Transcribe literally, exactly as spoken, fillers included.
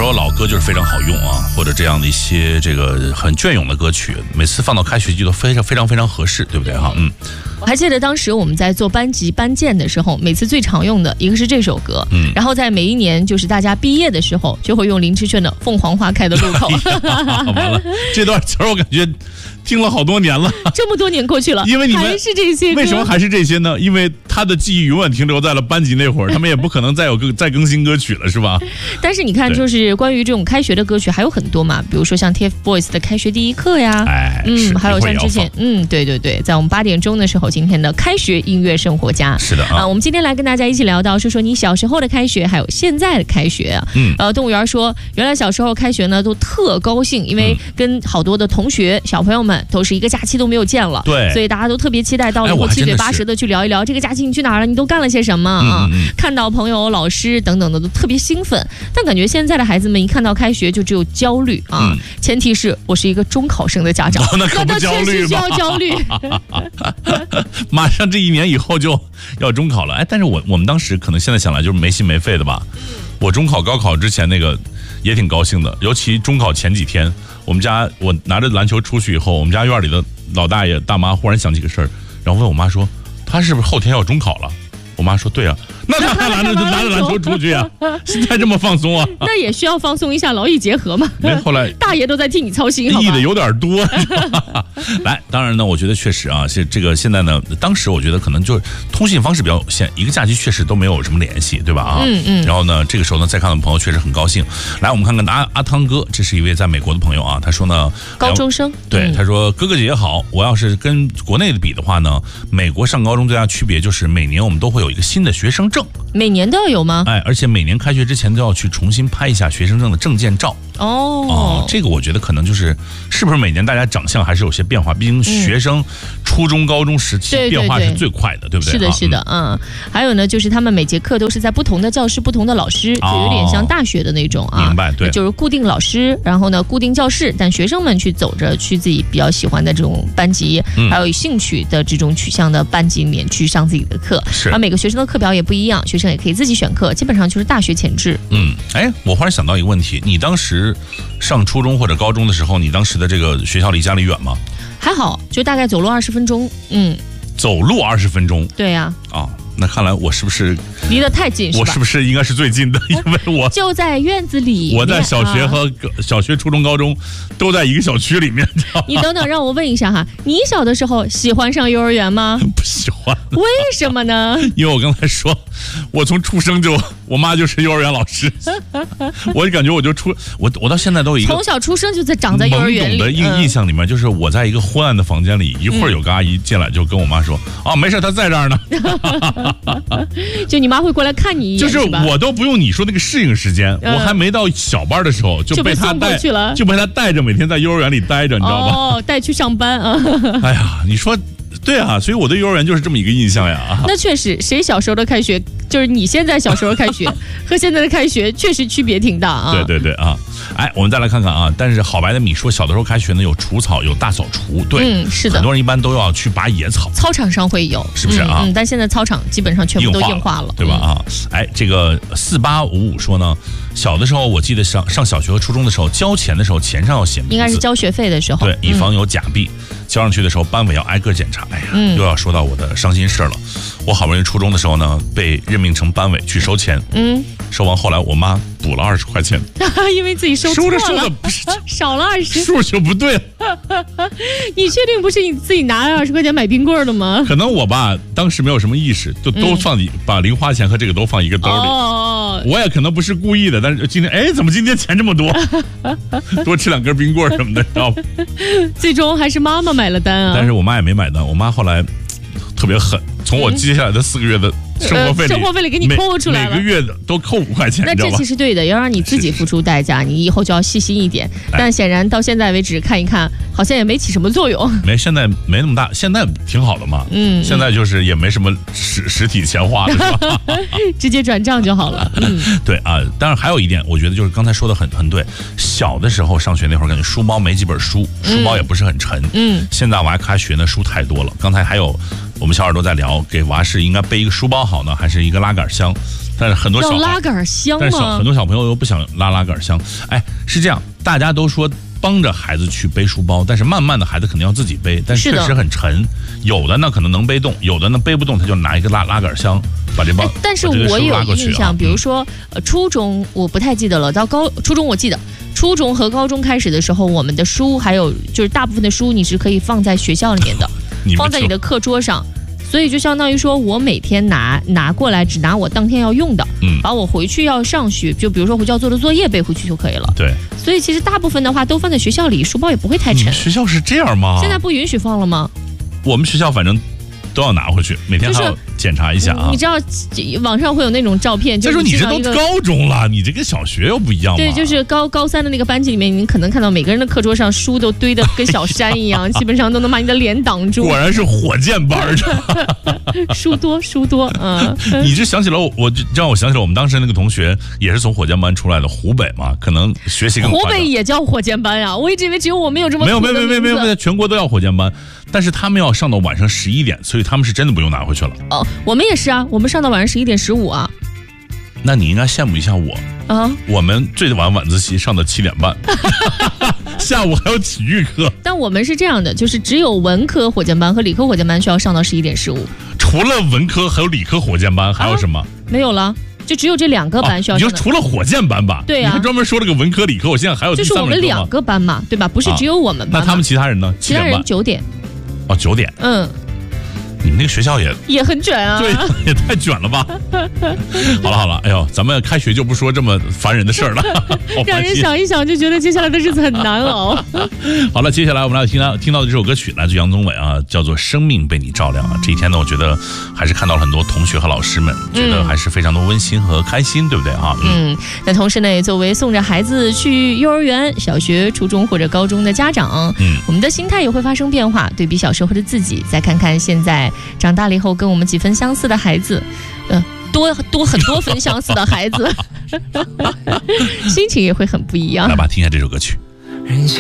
首老歌就是非常好用啊，或者这样的一些这个很隽永的歌曲，每次放到开学季都非常非常非常合适，对不对哈？嗯。 我还记得当时我们在做班级班建的时候，每次最常用的一个是这首歌，嗯，然后在每一年就是大家毕业的时候，就会用林志炫的《凤凰花开的路口》 完了，这段词儿我感觉听了好多年了， 这么多年过去了， 因为你们还是这些歌。 为什么还是这些呢？因为他的记忆永远停留在了班级那会儿，他们也不可能再有更再更新歌曲了，是吧？ 但是你看，就是关于这种开学的歌曲还有很多嘛，比如说像 T F BOYS 的《开学第一课》呀， 哎， 嗯，还有像之前，嗯，对对对，在我们八点钟的时候，今天的开学音乐生活家， 是的 啊, 啊，我们今天来跟大家一起聊到，说说你小时候的开学，还有现在的开学。嗯，呃，动物园说，原来小时候开学呢都特高兴，因为跟好多的同学、小朋友们都是一个假期都没有见了， 对， 所以大家都特别期待到了以后七嘴八舌的去聊一聊这个假期你去哪儿了，你都干了些什么啊？嗯嗯、看到朋友、老师等等的都特别兴奋，但感觉现在的孩子们一看到开学就只有焦虑啊。嗯、前提是我是一个中考生的家长， 哦、那可不焦虑吧？ 需要焦虑。 马上这一年以后就要中考了，哎，但是我我们当时可能现在想来就是没心没肺的吧。我中考高考之前那个也挺高兴的，尤其中考前几天，我们家我拿着篮球出去以后，我们家院里的老大爷大妈忽然想起个事儿，然后问我妈说，他是不是后天要中考了？我妈说对啊，那他还拿着拿着篮球出去啊？现在这么放松啊？ 那也需要放松一下，劳逸结合嘛。 没，后来大爷都在替你操心， 意的有点多。来，当然呢，我觉得确实啊，是这个现在呢，当时我觉得可能就通信方式比较有限，一个假期确实都没有什么联系，对吧？啊，嗯嗯。然后呢，这个时候呢，再看到朋友确实很高兴。来，我们看看阿阿汤哥，这是一位在美国的朋友啊，他说呢， 高中生， 对，他说哥哥姐姐好，我要是跟国内的比的话呢，美国上高中最大区别就是每年我们都会有有一个新的学生证， 每年都要有吗？ 哎，而且每年开学之前都要去重新拍一下学生证的证件照。 哦哦，这个我觉得可能就是是不是每年大家长相还是有些变化，毕竟学生、嗯、初中高中时期变化是最快的， 对, 对, 对, 对不对？ 是的是的，嗯, 嗯还有呢就是他们每节课都是在不同的教室不同的老师，就有点像大学的那种啊。 明白，对， 就是固定老师，然后呢固定教室，但学生们去走着去自己比较喜欢的这种班级、嗯、还有兴趣的这种取向的班级里面去上自己的课， 是而每个学生的课表也不一样，学生也可以自己选课，基本上就是大学前置。 嗯，哎，我忽然想到一个问题，你当时上初中或者高中的时候，你当时的这个学校离家里远吗？ 还好，就大概走路二十分钟。嗯， 走路二十分钟？ 对呀、 啊。哦，那看来我是不是离得太近？ 我是不是应该是最近的？因为我就在院子里。 我在小学和小学、初中、高中都在一个小区里面。 你等等，让我问一下哈，你小的时候喜欢上幼儿园吗？ 不喜欢。 为什么呢？ 因为我刚才说，我从出生就，我妈就是幼儿园老师，我就感觉我就出我我到现在都有一个从小出生就在长在幼儿园里懵懂的印印象里面，就是我在一个昏暗的房间里，一会儿有个阿姨进来就跟我妈说、嗯、啊，没事，她在这儿呢。 就你妈会过来看你一眼， 就是我都不用你说那个适应时间、嗯、我还没到小班的时候就被她带去了， 就被她带着每天在幼儿园里待着，你知道吧？ 哦，带去上班啊！ 哎呀，你说对啊，所以我对幼儿园就是这么一个印象呀。 那确实，谁小时候的开学，就是你现在小时候开学和现在的开学确实区别挺大啊。 对对对啊，哎，我们再来看看啊。但是好白的米说，小的时候开学呢有除草，有大扫除，对， 嗯，是的， 很多人一般都要去拔野草， 操场上会有， 是不是啊？ 嗯，嗯但现在操场基本上全部都硬化了， 对吧？啊，哎，这个四八五五说呢，小的时候我记得上上小学和初中的时候，交钱的时候钱上要写名字， 应该是交学费的时候， 对，以防有假币。嗯交上去的时候，班委要挨个检查。哎呀、嗯，又要说到我的伤心事了。我好不容易初中的时候呢，被任命成班委去收钱。嗯，收完后来我妈补了二十块钱， 因为自己收错了， 收着收着不是少了二十， 数就不对了。 你确定不是你自己拿二十块钱买冰棍的吗？ 可能我吧，当时没有什么意识，就都放你、嗯、把零花钱和这个都放一个兜里。哦，我也可能不是故意的，但是今天哎，怎么今天钱这么多？多吃两根冰棍什么的，知道吧？ 最终还是妈妈买了单啊。 但是我妈也没买单，我妈后来特别狠，从我接下来的四个月的生活费里、 呃、生活费里给你扣出来了， 每个月的都扣五块钱。 那这其实对的，要让你自己付出代价，你以后就要细心一点。但显然到现在为止看一看，好像也没起什么作用。 没，现在没那么大，现在挺好的嘛。嗯，现在就是也没什么实实体钱花的是吧？ 直接转账就好了。嗯， 对啊。当然还有一点，我觉得就是刚才说的很很对。小的时候上学那会儿，感觉书包没几本书，书包也不是很沉。嗯，现在娃开学呢，书太多了。刚才还有我们小耳朵在聊，给娃是应该背一个书包好呢，还是一个拉杆箱？ 但是很多小要拉杆箱吗？ 但是小很多小朋友又不想拉拉杆箱。哎，是这样，大家都说帮着孩子去背书包，但是慢慢的孩子肯定要自己背，但是确实很沉。有的呢可能能背动，有的呢背不动，他就拿一个拉拉杆箱把这包。哎、 但是我有印象，比如说、呃、初中我不太记得了，到高初中我记得。初中和高中开始的时候，我们的书还有就是大部分的书你是可以放在学校里面的，放在你的课桌上，所以就相当于说我每天拿拿过来，只拿我当天要用的，嗯，把我回去要上学，就比如说回去要做的作业背回去就可以了。 对， 所以其实大部分的话都放在学校里，书包也不会太沉。 学校是这样吗？ 现在不允许放了吗？ 我们学校反正都要拿回去，每天还要检查一下啊。 你知道网上会有那种照片， 再说你这都高中了，你这跟小学又不一样吗？ 对，就是高高三的那个班级里面，你可能看到每个人的课桌上书都堆得跟小山一样，基本上都能把你的脸挡住。 果然是火箭班书多书多，嗯。 你这想起了我，我让我想起了我们当时那个同学，也是从火箭班出来的，湖北嘛，可能学习更湖北也叫火箭班啊？我一直以为只有我们有这么没有没有没有没有没有，全国都要火箭班，但是他们要上到晚上十一点，所以他们是真的不用拿回去了。 哦，我们也是啊，我们上到晚上十一点十五啊。 那你应该羡慕一下我啊！我们最晚晚自习上到七点半，下午还有体育课。 但我们是这样的，就是只有文科火箭班和理科火箭班需要上到十一点十五。 除了文科还有理科火箭班，还有什么？啊、 没有了。就只有这两个班需要上、 啊。你就除了火箭班吧？ 对呀、啊， 你还专门说了个文科理科，我现在还有第三就是我们两个班嘛，对吧？不是只有我们班、 啊。那他们其他人呢？ 其他人九点。 哦，九点。 嗯。 你们那个学校也也很卷啊， 对，也太卷了吧！好了好了，哎呦，咱们开学就不说这么烦人的事儿了， 让人想一想就觉得接下来的日子很难熬。 好了，接下来我们来听到听到的这首歌曲来自杨宗纬啊，叫做《生命被你照亮》啊。这一天呢，我觉得还是看到了很多同学和老师们，觉得还是非常的温馨和开心，对不对啊？ 嗯，嗯那同时呢，也作为送着孩子去幼儿园、小学、初中或者高中的家长，嗯，我们的心态也会发生变化，对比小时候的自己，再看看现在。长大了以后跟我们几分相似的孩子，呃，多多很多分相似的孩子，心情也会很不一样。 来吧，听一下这首歌曲。